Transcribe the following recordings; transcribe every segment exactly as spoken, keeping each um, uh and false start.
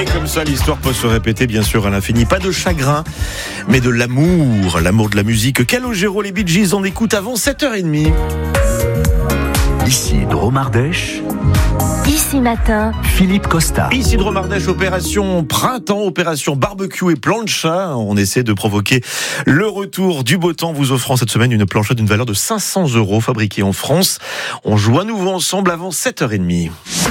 Et comme ça, l'histoire peut se répéter, bien sûr, à l'infini. Pas de chagrin, mais de l'amour. L'amour de la musique. Calogero, les Bee Gees, on écoute avant sept heures trente. Ici Drôme Ardèche. Ici Matin, Philippe Costa. Ici Drôme Ardèche, opération printemps, opération barbecue et plancha. On essaie de provoquer le retour du beau temps, vous offrant cette semaine une plancha d'une valeur de cinq cents euros fabriquée en France. On joue à nouveau ensemble avant sept heures trente.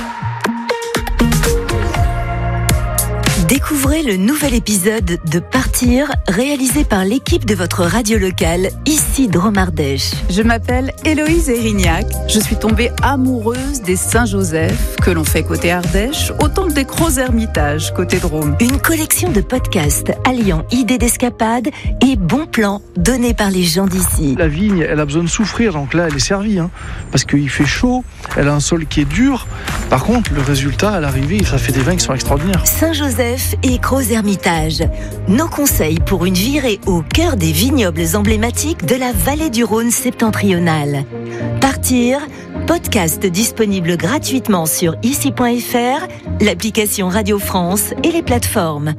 découvrez le nouvel épisode de Partir, réalisé par l'équipe de votre radio locale, ici Drôme Ardèche. Je m'appelle Héloïse Erignac. Je suis tombée amoureuse des Saint-Joseph, que l'on fait côté Ardèche, autant que des Crozes-Hermitage, côté Drôme. Une collection de podcasts alliant idées d'escapade et bons plans donnés par les gens d'ici. La vigne, elle a besoin de souffrir, donc là, elle est servie, hein, parce qu'il fait chaud, elle a un sol qui est dur. Par contre, le résultat, à l'arrivée, ça fait des vins qui sont extraordinaires. Saint-Joseph et Crozes-Hermitage. Nos conseils pour une virée au cœur des vignobles emblématiques de la vallée du Rhône septentrionale. Partir, podcast disponible gratuitement sur ici point f r, l'application Radio France et les plateformes.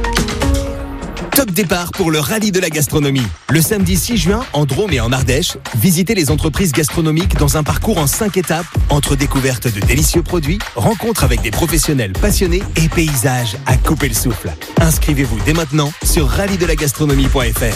Top départ pour le rallye de la gastronomie. Le samedi six juin, en Drôme et en Ardèche, visitez les entreprises gastronomiques dans un parcours en cinq étapes, entre découvertes de délicieux produits, rencontres avec des professionnels passionnés et paysages à couper le souffle. Inscrivez-vous dès maintenant sur rallye de la gastronomie point f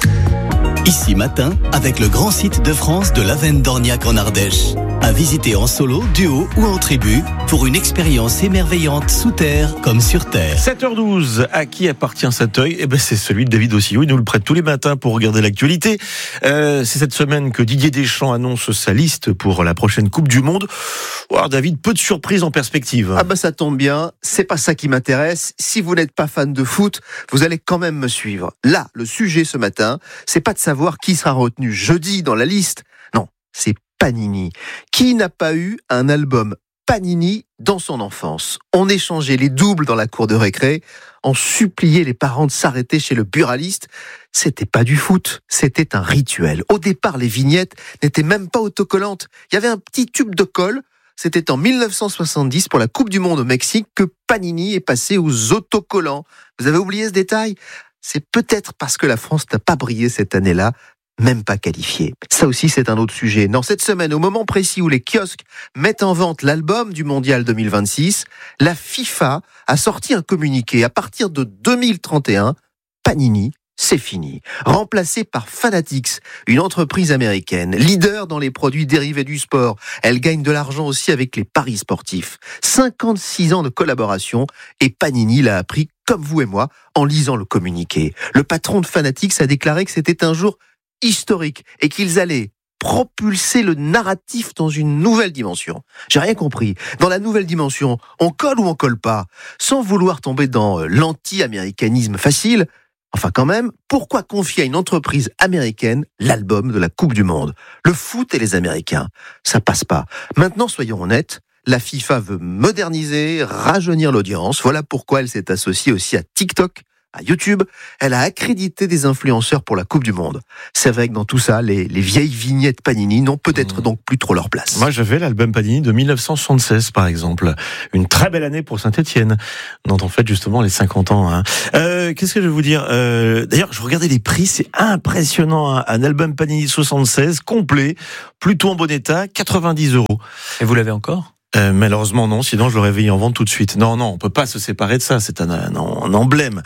r. Ici Matin, avec le grand site de France de l'Avenne d'Orniac en Ardèche. À visiter en solo, duo ou en tribu pour une expérience émerveillante sous terre comme sur terre. sept heures douze, à qui appartient cet œil ? Eh ben, c'est celui de David Ossillot. Il nous le prête tous les matins pour regarder l'actualité. Euh, c'est cette semaine que Didier Deschamps annonce sa liste pour la prochaine Coupe du Monde. Alors, David, peu de surprises en perspective. Ah bah ça tombe bien, c'est pas ça qui m'intéresse. Si vous n'êtes pas fan de foot, vous allez quand même me suivre. Là, le sujet ce matin, c'est pas de savoir qui sera retenu jeudi dans la liste. Non, c'est Panini. Qui n'a pas eu un album Panini dans son enfance ? On échangeait les doubles dans la cour de récré, on suppliait les parents de s'arrêter chez le buraliste. C'était pas du foot, c'était un rituel. Au départ, les vignettes n'étaient même pas autocollantes. Il y avait un petit tube de colle. C'était en dix-neuf cent soixante-dix pour la Coupe du Monde au Mexique que Panini est passé aux autocollants. Vous avez oublié ce détail ? C'est peut-être parce que la France n'a pas brillé cette année-là, même pas qualifié. Ça aussi, c'est un autre sujet. Dans cette semaine, au moment précis où les kiosques mettent en vente l'album du Mondial deux mille vingt-six, la FIFA a sorti un communiqué. À partir de deux mille trente et un, Panini, c'est fini. Remplacé par Fanatics, une entreprise américaine, leader dans les produits dérivés du sport. Elle gagne de l'argent aussi avec les paris sportifs. cinquante-six ans de collaboration et Panini l'a appris, comme vous et moi, en lisant le communiqué. Le patron de Fanatics a déclaré que c'était un jour historique et qu'ils allaient propulser le narratif dans une nouvelle dimension. J'ai rien compris. Dans la nouvelle dimension, on colle ou on colle pas ? Sans vouloir tomber dans l'anti-américanisme facile, enfin quand même, pourquoi confier à une entreprise américaine l'album de la Coupe du Monde ? Le foot et les Américains, ça passe pas. Maintenant, soyons honnêtes, la FIFA veut moderniser, rajeunir l'audience. Voilà pourquoi elle s'est associée aussi à TikTok, à YouTube. Elle a accrédité des influenceurs pour la Coupe du Monde. C'est vrai que dans tout ça, les, les vieilles vignettes Panini n'ont peut-être mmh. donc plus trop leur place. Moi, j'avais l'album Panini de dix-neuf cent soixante-seize, par exemple. Une très belle année pour Saint-Étienne, dont on fête justement les cinquante ans. Hein. Euh, qu'est-ce que je vais vous dire euh, D'ailleurs, je regardais les prix, c'est impressionnant. Hein. Un album Panini soixante-seize, complet, plutôt en bon état, quatre-vingt-dix euros. Et vous l'avez encore ? Euh, malheureusement non, sinon je l'aurais mis en vente tout de suite. Non, non, on peut pas se séparer de ça, c'est un, un, un emblème.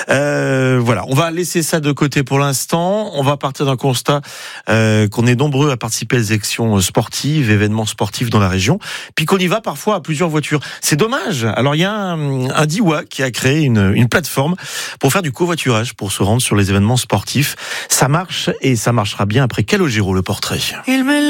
Euh, voilà, on va laisser ça de côté pour l'instant. On va partir d'un constat euh, qu'on est nombreux à participer à des actions sportives, événements sportifs dans la région, puis qu'on y va parfois à plusieurs voitures. C'est dommage. Alors il y a un, un Diois qui a créé une, une plateforme pour faire du covoiturage, pour se rendre sur les événements sportifs. Ça marche et ça marchera bien après Calogero, le portrait. Il